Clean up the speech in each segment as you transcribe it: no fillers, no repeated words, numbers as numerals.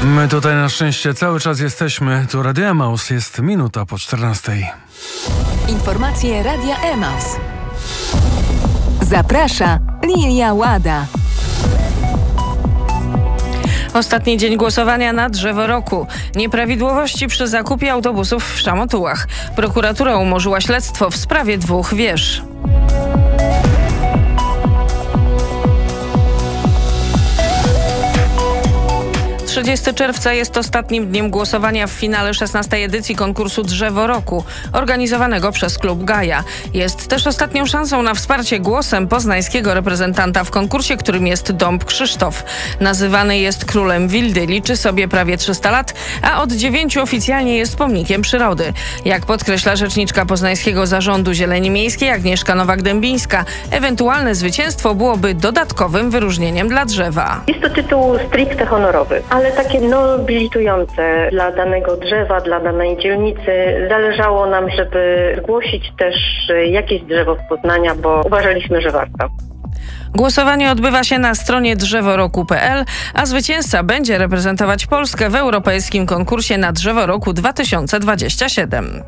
My tutaj na szczęście cały czas jesteśmy. Tu Radio Emaus, jest minuta po 14. Informacje Radia Emaus. Zaprasza Lilia Łada. Ostatni dzień głosowania na drzewo roku. Nieprawidłowości przy zakupie autobusów w Szamotułach. Prokuratura umorzyła śledztwo w sprawie 2 wież. Trzydziesty czerwca jest ostatnim dniem głosowania w finale 16. edycji konkursu Drzewo Roku, organizowanego przez Klub Gaja. Jest też ostatnią szansą na wsparcie głosem poznańskiego reprezentanta w konkursie, którym jest Dąb Krzysztof. Nazywany jest królem Wildy, liczy sobie prawie 300 lat, a od 9 oficjalnie jest pomnikiem przyrody. Jak podkreśla rzeczniczka Poznańskiego Zarządu Zieleni Miejskiej Agnieszka Nowak-Dębińska, ewentualne zwycięstwo byłoby dodatkowym wyróżnieniem dla drzewa. Jest to tytuł stricte honorowy, ale takie nobilitujące dla danego drzewa, dla danej dzielnicy. Zależało nam, żeby zgłosić też jakieś drzewo z Poznania, bo uważaliśmy, że warto. Głosowanie odbywa się na stronie drzeworoku.pl, a zwycięzca będzie reprezentować Polskę w europejskim konkursie na Drzewo Roku 2027.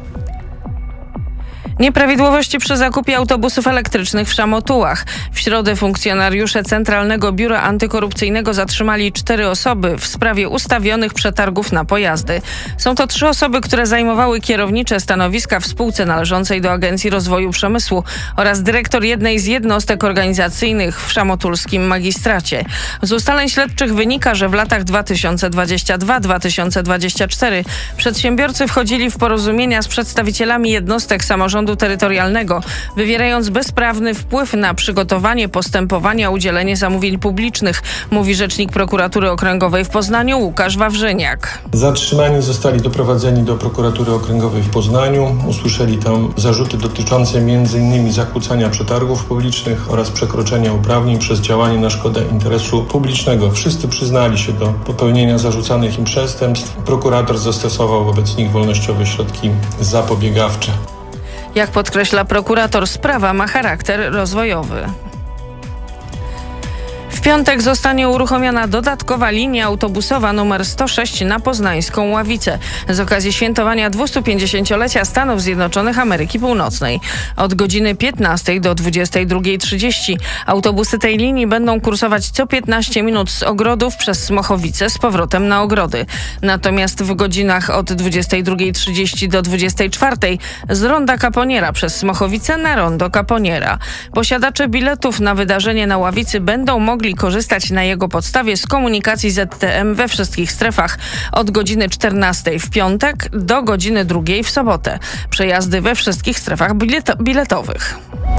Nieprawidłowości przy zakupie autobusów elektrycznych w Szamotułach. W środę funkcjonariusze Centralnego Biura Antykorupcyjnego zatrzymali 4 osoby w sprawie ustawionych przetargów na pojazdy. Są to 3 osoby, które zajmowały kierownicze stanowiska w spółce należącej do Agencji Rozwoju Przemysłu oraz dyrektor jednej z jednostek organizacyjnych w szamotulskim magistracie. Z ustaleń śledczych wynika, że w latach 2022-2024 przedsiębiorcy wchodzili w porozumienia z przedstawicielami jednostek samorządu terytorialnego, wywierając bezprawny wpływ na przygotowanie postępowania o udzielenie zamówień publicznych, mówi rzecznik Prokuratury Okręgowej w Poznaniu Łukasz Wawrzyniak. Zatrzymani zostali doprowadzeni do Prokuratury Okręgowej w Poznaniu. Usłyszeli tam zarzuty dotyczące m.in. zakłócania przetargów publicznych oraz przekroczenia uprawnień przez działanie na szkodę interesu publicznego. Wszyscy przyznali się do popełnienia zarzucanych im przestępstw. Prokurator zastosował wobec nich wolnościowe środki zapobiegawcze. Jak podkreśla prokurator, sprawa ma charakter rozwojowy. W piątek zostanie uruchomiona dodatkowa linia autobusowa nr 106 na poznańską Ławicę z okazji świętowania 250-lecia Stanów Zjednoczonych Ameryki Północnej. Od godziny 15 do 22:30 autobusy tej linii będą kursować co 15 minut z Ogrodów przez Smochowice z powrotem na Ogrody. Natomiast w godzinach od 22:30 do 24:00 z Ronda Kaponiera przez Smochowice na Rondo Kaponiera. Posiadacze biletów na wydarzenie na Ławicy będą mogli korzystać na jego podstawie z komunikacji ZTM we wszystkich strefach od godziny 14 w piątek do godziny 2 w sobotę. Przejazdy we wszystkich strefach biletowych.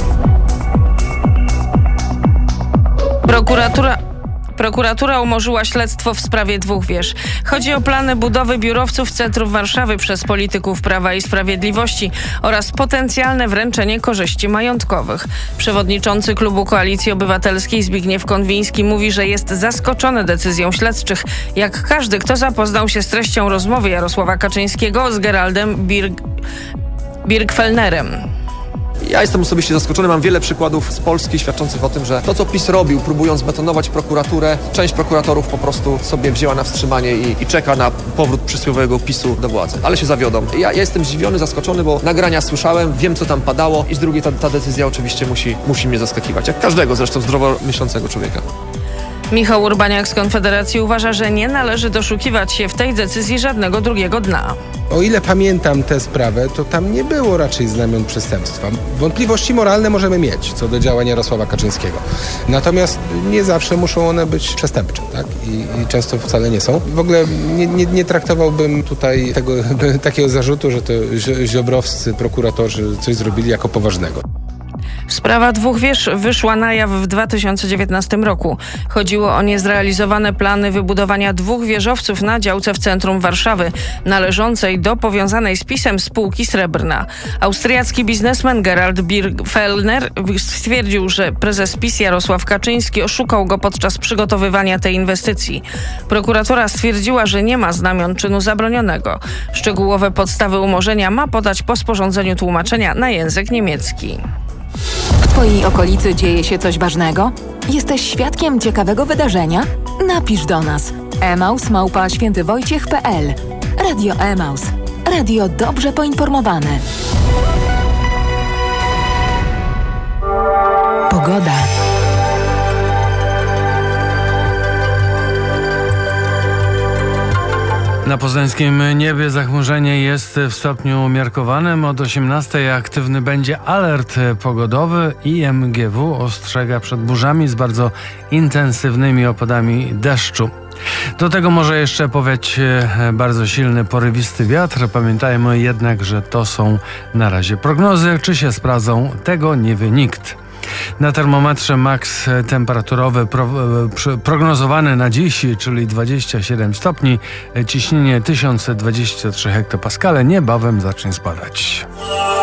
Prokuratura umorzyła śledztwo w sprawie 2 wież. Chodzi o plany budowy biurowców w centrum Warszawy przez polityków Prawa i Sprawiedliwości oraz potencjalne wręczenie korzyści majątkowych. Przewodniczący klubu Koalicji Obywatelskiej Zbigniew Konwiński mówi, że jest zaskoczony decyzją śledczych, jak każdy, kto zapoznał się z treścią rozmowy Jarosława Kaczyńskiego z Geraldem Birgfellnerem. Ja jestem osobiście zaskoczony, mam wiele przykładów z Polski świadczących o tym, że to, co PiS robił, próbując betonować prokuraturę, część prokuratorów po prostu sobie wzięła na wstrzymanie i czeka na powrót przysłowiowego PiS-u do władzy. Ale się zawiodą. Ja jestem zdziwiony, zaskoczony, bo nagrania słyszałem, wiem, co tam padało i z drugiej ta decyzja oczywiście musi mnie zaskakiwać. Jak każdego zresztą zdrowo myślącego człowieka. Michał Urbaniak z Konfederacji uważa, że nie należy doszukiwać się w tej decyzji żadnego drugiego dna. O ile pamiętam tę sprawę, to tam nie było raczej znamion przestępstwa. Wątpliwości moralne możemy mieć co do działania Jarosława Kaczyńskiego. Natomiast nie zawsze muszą one być przestępcze, tak? I często wcale nie są. W ogóle nie traktowałbym tutaj takiego zarzutu, że to ziobrowscy prokuratorzy coś zrobili jako poważnego. Sprawa 2 wież wyszła na jaw w 2019 roku. Chodziło o niezrealizowane plany wybudowania 2 wieżowców na działce w centrum Warszawy, należącej do powiązanej z PiS-em spółki Srebrna. Austriacki biznesmen Gerald Birgfellner stwierdził, że prezes PiS Jarosław Kaczyński oszukał go podczas przygotowywania tej inwestycji. Prokuratura stwierdziła, że nie ma znamion czynu zabronionego. Szczegółowe podstawy umorzenia ma podać po sporządzeniu tłumaczenia na język niemiecki. W Twojej okolicy dzieje się coś ważnego? Jesteś świadkiem ciekawego wydarzenia? Napisz do nas. emaus@świętywojciech.pl. Radio Emaus. Radio dobrze poinformowane. Pogoda. Na poznańskim niebie zachmurzenie jest w stopniu umiarkowanym. Od 18:00 aktywny będzie alert pogodowy. IMGW ostrzega przed burzami z bardzo intensywnymi opadami deszczu. Do tego może jeszcze powiać bardzo silny, porywisty wiatr. Pamiętajmy jednak, że to są na razie prognozy. Czy się sprawdzą, tego nie wie nikt. Na termometrze maks temperaturowy prognozowany na dziś, czyli 27 stopni, ciśnienie 1023 hektopaskale, niebawem zacznie spadać.